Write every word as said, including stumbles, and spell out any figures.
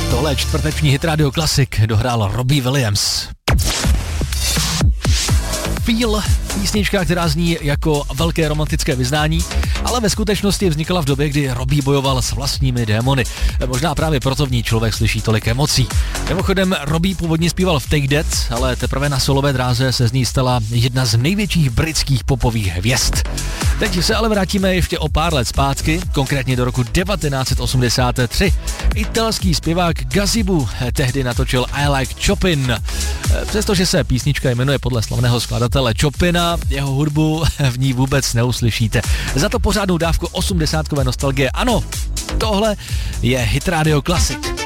Tohle je čtvrteční hit Radio Classic, dohrál Robbie Williams. Feel, písnička, která zní jako velké romantické vyznání, ale ve skutečnosti vznikla v době, kdy Robbie bojoval s vlastními démony. Možná právě proto v ní člověk slyší tolik emocí. Mimochodem, Robbie původně zpíval v Take That, ale teprve na solové dráze se z ní stala jedna z největších britských popových hvězd. Teď se ale vrátíme ještě o pár let zpátky, konkrétně do roku devatenáct set osmdesát tři. Italský zpěvák Gazzibu tehdy natočil I Like Chopin. Přestože se písnička jmenuje podle slavného skladatele Chopina, jeho hudbu v ní vůbec neuslyšíte. Za to pořádnou dávku osmdesátkové nostalgie. Ano, tohle je Hit Radio Classic.